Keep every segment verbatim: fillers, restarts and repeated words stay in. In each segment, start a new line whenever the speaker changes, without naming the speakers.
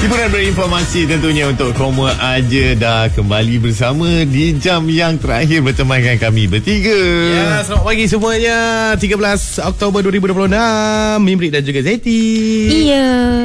Hiburan berinformasi tentunya untuk Koma Aja dah kembali bersama di jam yang terakhir bertemankan kami bertiga.
Ya, selamat pagi semuanya. tiga belas Oktober dua ribu dua puluh enam. Mimrik dan juga Zeti.
Iya.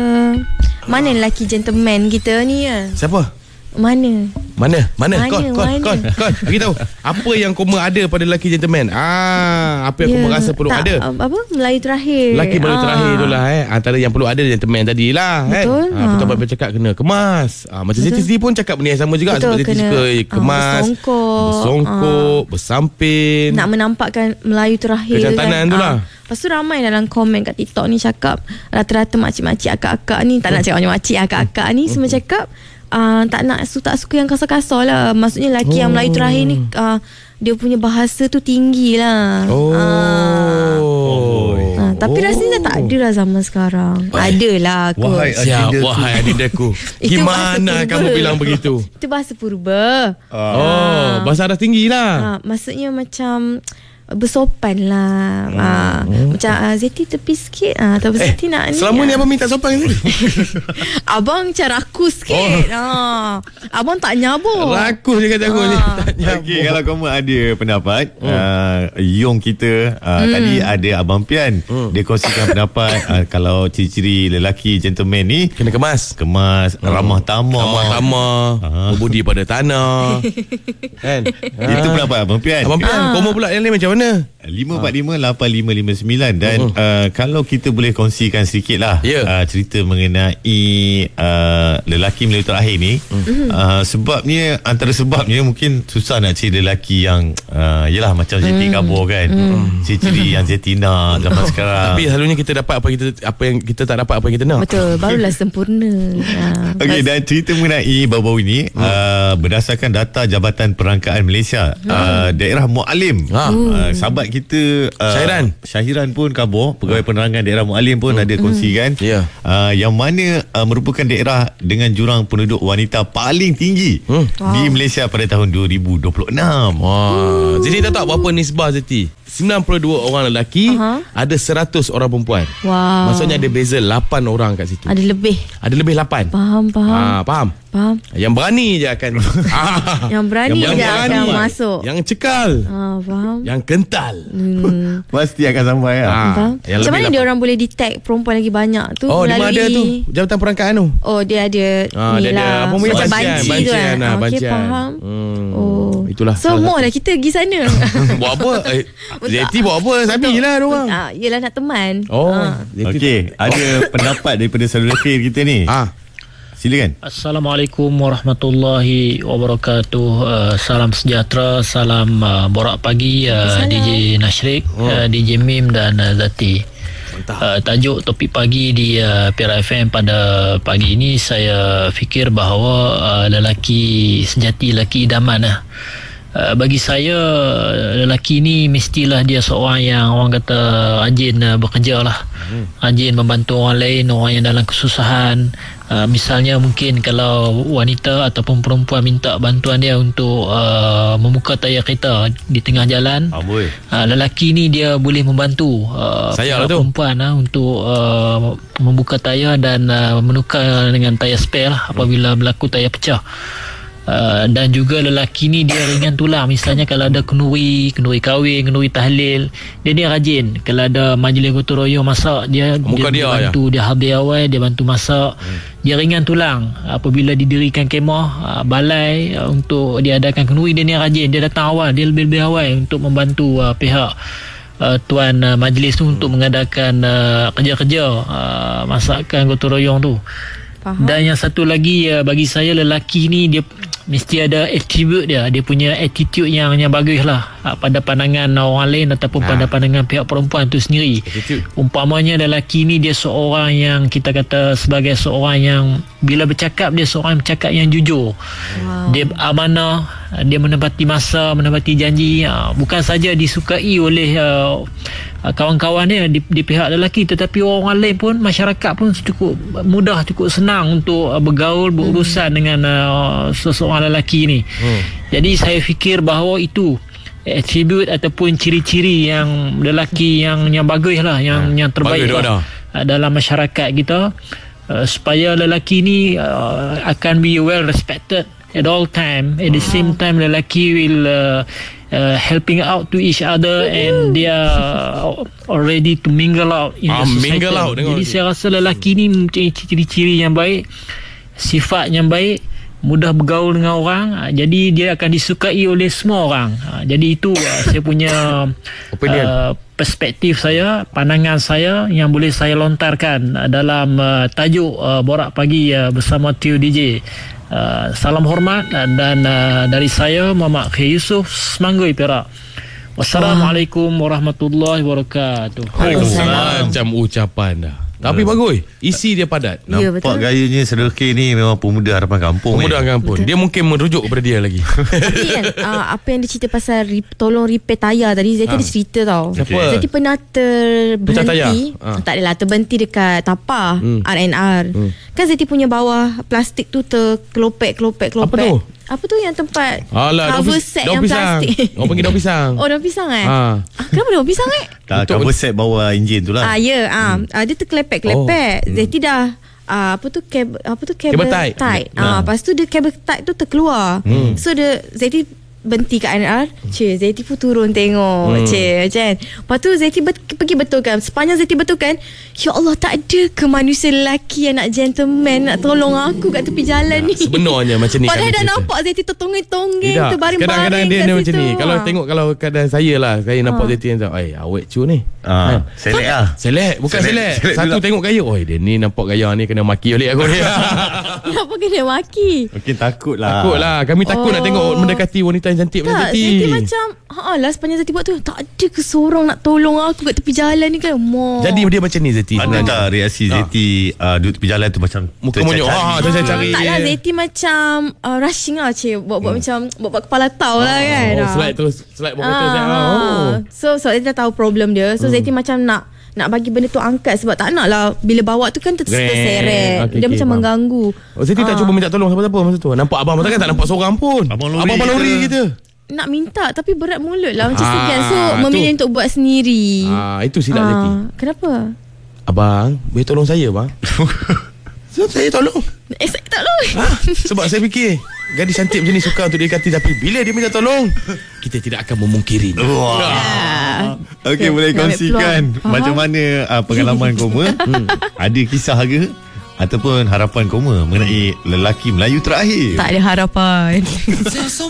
Mana lelaki gentleman kita ni ya?
Siapa?
Mana?
Mana? Mana?
Mana?
Kon, kon,
Mana?
kon, kon. Bagi tahu. Apa yang Koma ada pada lelaki gentleman? Ah, apa yang
Ya,
Koma rasa perlu
tak,
ada?
Apa? Melayu terakhir.
Lelaki baru
Ah.
terakhir tu lah eh. Antara yang perlu ada gentleman tadi lah.
Betul.
Kan? Ah, betul apa cakap kena kemas. Ah, macam Zeti sendiri pun cakap benda yang sama juga.
Betul,
Sebab Zeti
kena,
suka
ah,
kemas,
bersongkok.
bersongkok, bersampin.
Nak menampakkan Melayu terakhir
Kejantanan
kan.
tu lah.
Ah. Lepas tu ramai dalam komen kat TikTok ni cakap rata-rata makcik-makcik akak-akak ni, tak nak cakap macam makcik akak-akak ni, semua cakap Uh, tak nak su, tak suka yang kasar-kasar lah. Maksudnya lelaki oh. yang Melayu terakhir ni uh, dia punya bahasa tu tinggi lah.
Oh.
uh, uh, Tapi
oh.
rasanya tak ada lah zaman sekarang. Adalah kot.
Wahai
Siap,
adindaku.
wahai adindaku.
Itu bahasa
Gimana
purba.
kamu bilang begitu?
Itu bahasa purba.
Oh, bahasa dah tinggi lah.
uh, Maksudnya macam bersopan lah. hmm. uh, Macam uh, Zeti tepi sikit uh, atau
Eh,
Zeti nak ni
selama ni
uh.
abang minta sopan ni.
Abang macam rakus sikit. oh. uh, Abang tak nyabuk.
Rakus dia kata aku ni.
Ah.
Tak nyambung.
Okey, kalau kamu ada pendapat,
Hmm.
uh, Yong kita uh,
Hmm.
tadi ada Abang Pian.
Hmm.
Dia kongsikan pendapat uh, kalau ciri-ciri lelaki gentleman ni
Kena kemas.
kemas, ramah tamah.
Ramah tamah,
Ah.
berbudi pada tanah. Kan?
Itu pendapat Abang Pian.
Abang Pian,
Ah.
Koma pula yang lain macam mana?
lima empat lima lapan lima lima sembilan. Dan
Uh-huh.
uh, kalau kita boleh kongsikan sedikit lah
Ya.
uh, cerita mengenai uh, lelaki Melayu terakhir ni.
Uh-huh.
uh, Sebabnya, antara sebabnya mungkin susah nak cari lelaki yang uh, yelah macam Zeti kabur kan. Ciri-ciri yang Zeti nak zaman sekarang.
Tapi selalunya kita dapat apa kita apa yang kita tak dapat apa yang kita nak.
Betul, barulah sempurna. uh,
Okey, dan cerita mengenai baru-baru ini hmm. uh, berdasarkan data Jabatan Perangkaan Malaysia, hmm. uh, daerah Mualim,
Ha.
uh, sahabat kita uh,
Syahiran.
Syahiran pun kabur. Pegawai penerangan daerah Mualim pun hmm. ada kongsikan
Ya.
uh, yang mana uh, merupakan daerah dengan jurang penduduk wanita paling tinggi
Hmm.
di Malaysia pada tahun dua ribu dua puluh enam.
Wah, Zeti tahu tak berapa nisbah Zeti? sembilan puluh dua orang lelaki,
Aha.
ada seratus orang perempuan.
Wow.
Maksudnya ada beza lapan orang kat situ.
Ada lebih.
Ada lebih lapan.
Faham, faham.
Ah, faham?
Faham.
Yang berani je akan ah.
Yang berani
Yang
je
berani.
akan masuk.
Yang cekal.
Ah, faham.
Yang kental.
Hmm.
Pasti akan sampai lah.
Ah.
Faham.
yang
Macam
lebih
mana dia orang boleh detect perempuan lagi banyak tu
Oh, di mana
melalui
ada tu? Jabatan Perangkaan tu.
Oh, dia ada
Ah,
ni
dia ada
lah.
apa punya
Macam
bancian,
banci tu
bancian
kan.
lah,
Ah, Okey,
bancian.
faham.
Hmm.
Oh,
Itulah
so
salah
more
satu.
lah kita pergi sana.
Buat apa? Eh, Zeti buat apa? Sabi lah diorang.
Ah, yelah nak teman.
Oh,
Ah.
Zeti.
Okey, ada pendapat daripada saudara Khair kita ni.
Ah.
Silakan.
Assalamualaikum warahmatullahi wabarakatuh. Uh, salam sejahtera, salam uh, borak pagi uh, D J Nashrik,
Oh.
uh, D J Mim dan uh, Zati. Uh, tajuk topik pagi di uh, Pira F M pada pagi ini, saya fikir bahawa uh, lelaki sejati, lelaki idaman lah. Uh, bagi saya, lelaki ni mestilah dia seorang yang orang kata rajin uh, bekerja lah, hmm. rajin membantu orang lain, orang yang dalam kesusahan. Uh, misalnya mungkin kalau wanita ataupun perempuan minta bantuan dia untuk uh, membuka tayar kereta di tengah jalan,
Ah, boleh.
uh, lelaki ni dia boleh membantu uh,
Saya lah
pihak
tu.
perempuan uh, untuk uh, membuka tayar dan uh, menukar dengan tayar spare lah apabila berlaku tayar pecah. Uh, dan juga lelaki ni dia ringan tulang. Misalnya kalau ada kenduri, kenduri kahwin, kenduri tahlil, dia dia rajin. Kalau ada majlis gotong royong masak, dia
Muka
dia,
dia
dia bantu, dia hadir awal, dia bantu masak. Hmm. Dia ringan tulang. Apabila didirikan kemah, uh, balai uh, untuk diadakan kenduri, dia ni rajin. Dia datang awal, dia lebih-lebih awal untuk membantu uh, pihak Uh, tuan uh, majlis tu hmm. untuk mengadakan uh, kerja-kerja uh, masakan gotong royong tu.
Faham.
Dan yang satu lagi, uh, bagi saya lelaki ni dia mesti ada attribute dia, dia punya attitude yang yang bagus lah uh, pada pandangan orang lain ataupun
Ha.
pada pandangan pihak perempuan tu sendiri.
Attitude.
Umpamanya lelaki ni dia seorang yang kita kata sebagai seorang yang bila bercakap, dia seorang yang bercakap yang jujur.
Wow.
Dia amanah, dia menepati masa, menepati janji. uh, Bukan saja disukai oleh uh, kawan-kawan dia di, di pihak lelaki, tetapi orang lain pun, masyarakat pun cukup mudah, cukup senang untuk uh, bergaul, berurusan hmm. dengan uh, seseorang lelaki ni. hmm. Jadi saya fikir bahawa itu attribute ataupun ciri-ciri yang lelaki yang yang bagus lah, yang
ha.
yang terbaik
Bagus
lah, uh, dalam masyarakat kita. uh, supaya lelaki ni uh, akan be well respected at all time. At the same time, lelaki will uh, uh, helping out to each other and they are already to mingle out in
ah,
the society.
Mingle out,
Jadi saya rasa lelaki ni mempunyai ciri-ciri yang baik, sifat yang baik, mudah bergaul dengan orang, jadi dia akan disukai oleh semua orang. Jadi itu saya punya uh, perspektif saya, pandangan saya yang boleh saya lontarkan dalam uh, tajuk uh, Borak Pagi uh, bersama Tio D J. Uh, salam hormat dan uh, dari saya Muhammad Khair Yusof, Semangui, Perak. Wassalamualaikum warahmatullahi wabarakatuh.
Waalaikumsalam. Macam ucapan dah. Tapi bagus, isi dia padat.
Ya,
Nampak gayanya Saudara K ni memang pemuda harapan kampung.
Pemuda harapan kampung. Dia mungkin merujuk kepada dia lagi.
Tapi kan uh, apa yang dia cerita pasal rip, tolong repair tayar tadi, Zeti
ha.
dia cerita tau.
Siapa?
Zeti pernah terberhenti,
ha.
tak adalah terberhenti dekat Tapa
hmm.
R and R. Hmm. Kan Zeti punya bawah plastik tu terkelopek-kelopek-kelopek.
Apa tu?
Apa tu yang tempat
Alah,
cover
daun,
set
daun
yang
pisang.
plastik?
Orang panggil daun pisang.
Oh, daun pisang eh?
Ha.
Ah, kenapa daun pisang eh?
Tak, cover set bawah enjin tu lah.
Ah, ya, ah, hmm. ah, dia terkelepek-kelepek. Oh. Zeti dah ah, apa tu kabel apa tu kabel,
kabel tight.
tight.
Nah.
Ah, lepas tu dia kabel tight tu terkeluar. Hmm. So dia Zeti berhenti kat R and R. Cik, Zeti pun turun tengok. Hmm. Cik, macam lepas tu Zeti bet- pergi betulkan. Sepanjang Zeti betulkan, ya Allah, tak ada ke manusia lelaki yang nak gentleman, nak tolong aku kat tepi jalan
nah,
ni.
Sebenarnya macam ni.
Padahal dah
cerita.
nampak Zeti tertonggeng-tonggeng, terbaring-baring.
Kadang-kadang dia, dia macam ni. Kalau
ha.
tengok, kalau kadang saya lah, saya nampak ha. Zeti yang macam, eh, awet cu ni.
Ah, selek lah.
Selek, bukan selek.
selek
Satu tengok gaya, oh dia ni nampak gaya ni kena maki balik aku ni.
Kenapa kena maki?
Mungkin takut lah.
Takut lah. Kami takut
Oh.
nak tengok mendekati wanita yang cantik macam
Tak,
Zeti.
Zeti macam haa lah, sepanjang Zeti buat tu, tak ada ke seorang nak tolong aku kat tepi jalan ni kan. Mo.
Jadi dia macam ni Zeti.
Ada tak reaksi Zeti uh, duduk tepi jalan tu macam
muka monyok. Ha,
tercari?
cari.
Tak lah, Zeti macam uh, rushing lah, cik. Buat-buat hmm. macam buat-buat kepala tau lah kan.
Oh, slide terus, slide bawah
Ah,
terus. Oh.
So, so Zeti dah tahu problem dia. So hmm. Zeti macam nak nak bagi benda tu angkat sebab tak nak lah bila bawa tu kan ter- terseret.
Okay,
dia
okay,
macam
faham.
mengganggu.
Oh, Zeti tak
Ah.
cuba minta tolong siapa-siapa masa tu. Nampak abang takkan tak nampak seorang pun.
Abang lori
Abang lori kita.
Nak minta tapi berat mulut lah, macam
Ah,
segan. So memilih
tu.
untuk buat sendiri.
Ah, itu silap
Ah,
Zeti.
Kenapa?
Abang, boleh tolong saya bang? So, saya tolong.
Eh, saya tak tahu.
Ha? Sebab saya fikir gadis cantik macam ni suka untuk didekati, tapi bila dia minta tolong, kita tidak akan memungkiri.
Wah.
Ah.
Okey,
Okay,
boleh
nak ambil
kongsikan
peluang.
macam mana uh, pengalaman koma? hmm. Ada kisah ke ataupun harapan koma mengenai lelaki Melayu terakhir?
Tak ada harapan.